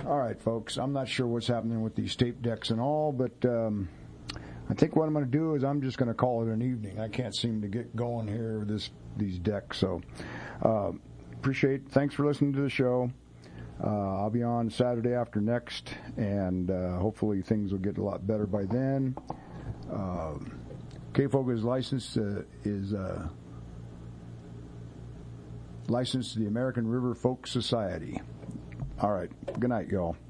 All right, folks. I'm not sure what's happening with these tape decks and all, but I think what I'm going to do is I'm just going to call it an evening. I can't seem to get going here with these decks. So appreciate. Thanks for listening to the show. I'll be on Saturday after next, and hopefully things will get a lot better by then. KFOG is licensed to the American River Folk Society. All right. Good night, y'all.